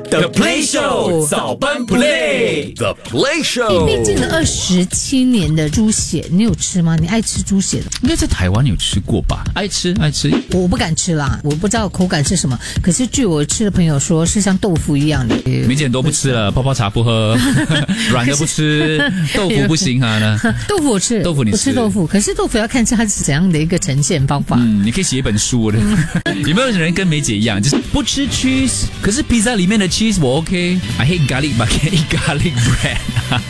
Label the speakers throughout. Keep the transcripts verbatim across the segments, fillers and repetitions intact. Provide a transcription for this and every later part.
Speaker 1: The Play Show 早班 Play
Speaker 2: The Play
Speaker 3: 你
Speaker 2: Show。
Speaker 3: 毕竟了二十七年的猪血，你有吃吗？你爱吃猪血的？
Speaker 1: 应该在台湾有吃过吧？爱吃爱吃。
Speaker 3: 我不敢吃啦，我不知道口感是什么。可是据我吃的朋友说，是像豆腐一样的。
Speaker 1: 梅姐都不吃了，泡泡茶不喝，软的不吃，豆腐不行啊呢。
Speaker 3: 豆腐我吃，
Speaker 1: 豆腐你吃
Speaker 3: 我吃豆腐，可是豆腐要看它是怎样的一个呈现方法。
Speaker 1: 嗯，你可以写一本书的。有没有人跟梅姐一样，就是不吃 cheese， 可是披萨里面的 cheese 我 OK。I hate garlic, but I eat garlic bread 。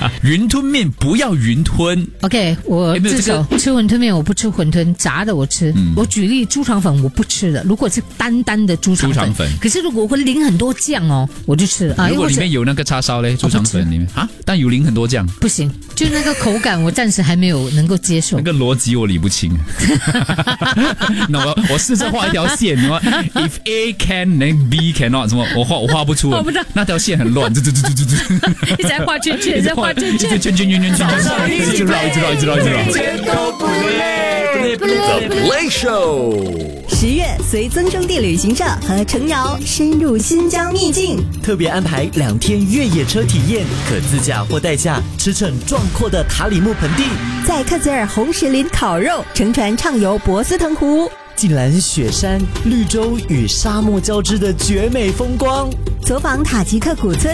Speaker 1: 云吞面不要云吞。
Speaker 3: OK， 我至少吃馄饨面，我不吃馄饨，炸的我吃。嗯、我举例，猪肠粉我不吃的。如果是单单的猪肠粉，
Speaker 1: 猪肠粉
Speaker 3: 可是如果我会淋很多酱哦，我就吃了。啊、
Speaker 1: 如果里面有那个叉烧嘞，猪肠粉里面啊，但有淋很多酱，
Speaker 3: 不行，就那个口感我暂时还没有能够接受。
Speaker 1: 那个逻辑我理不清。那我我试着画一条线，你说 if A can then B cannot 什么，我画我画不出了，那条线很乱，一直
Speaker 3: 一直在画圈圈，一直在画圈圈，
Speaker 1: 一直圈圈圈圈圈圈，一直绕一直绕一直绕一直绕，一直
Speaker 2: 都不累。The Play Show。
Speaker 4: 十月，随增生地旅行社和程瑶深入新疆秘境，
Speaker 5: 特别安排两天越野车体验，可自驾或代驾驰骋壮阔的塔里木盆地，
Speaker 4: 在克孜尔红石林烤肉，乘船畅游博斯腾湖，
Speaker 5: 近览雪山、绿洲与沙漠交织的绝美风光，
Speaker 4: 走访塔吉克古村。